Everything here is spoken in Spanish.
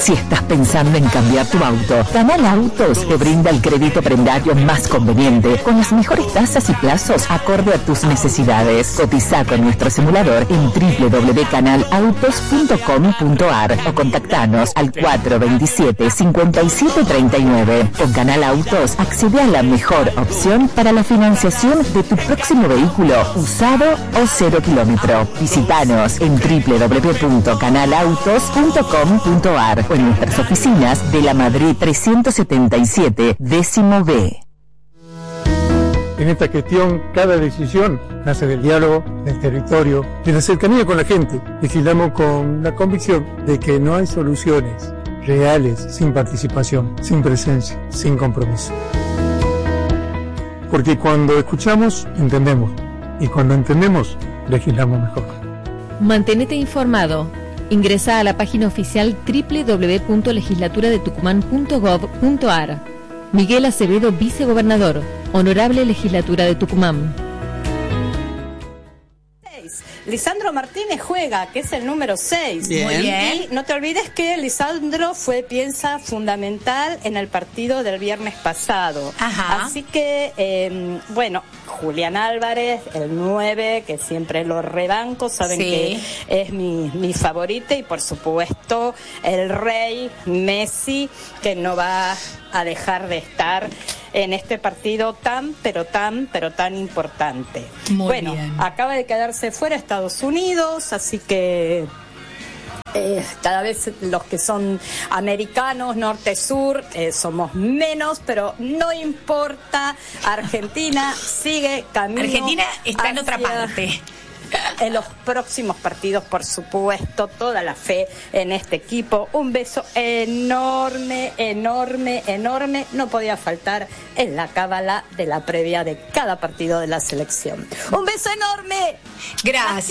Si estás pensando en cambiar tu auto, Canal Autos te brinda el crédito prendario más conveniente, con las mejores tasas y plazos acorde a tus necesidades. Cotiza con nuestro simulador en www.canalautos.com.ar o contactanos al 427-5739. Con Canal Autos accede a la mejor opción para la financiación de tu próximo vehículo, usado o 0 kilómetro. Visítanos en www.canalautos.com.ar o en nuestras oficinas de la Madrid 377, décimo B. En esta gestión, cada decisión nace del diálogo, del territorio, de la cercanía con la gente. Legislamos con la convicción de que no hay soluciones reales sin participación, sin presencia, sin compromiso. Porque cuando escuchamos, entendemos. Y cuando entendemos, legislamos mejor. Mantenete informado. Ingresa a la página oficial www.legislaturadetucumán.gov.ar. Miguel Acevedo, vicegobernador. Honorable Legislatura de Tucumán. Lisandro Martínez juega, que es el número 6. Muy bien. Y no te olvides que Lisandro fue pieza fundamental en el partido del viernes pasado. Ajá. Así que, bueno, Julián Álvarez, el 9, que siempre lo rebanco, saben que es mi favorita, y por supuesto el rey Messi, que no va a dejar de estar en este partido tan importante. Muy bien. Acaba de quedarse fuera Estados Unidos, así que cada vez los que son americanos, norte-sur, somos menos, pero no importa. Argentina sigue camino. Argentina está en otra parte. En los próximos partidos, por supuesto, toda la fe en este equipo. Un beso enorme. No podía faltar en la cábala de la previa de cada partido de la selección. Un beso enorme. Gracias.